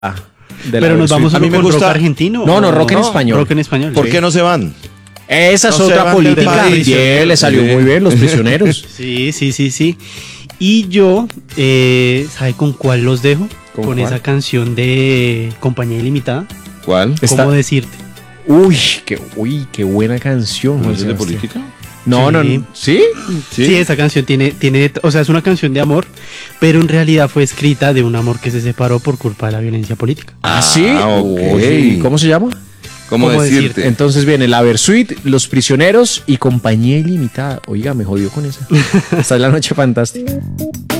de la Pero nos Versuit. vamos A mí me con rock gusta- argentino. No, ¿o rock en español. Rock en español. ¿Por sí. qué no se van? Esa es No se otra van del política. país. Bien, le salió Sí. muy bien, los prisioneros. Sí. Y yo, ¿sabe con cuál los dejo? ¿Con Con cuál? esa canción de Compañía Ilimitada. ¿Cuál? Está- ¿Cómo decirte? Uy, qué buena canción. ¿No Juan es de Sebastián. política? No, Sí. no. ¿Sí? Sí, esa canción tiene, o sea, es una canción de amor, pero en realidad fue escrita de un amor que se separó por culpa de la violencia política. Ah, sí. ok. Uy, ¿cómo se llama? ¿Cómo ¿Cómo decirte? Entonces viene la Versuit, Los Prisioneros y Compañía Ilimitada. Oiga, me jodió con esa. Esta es la noche fantástica.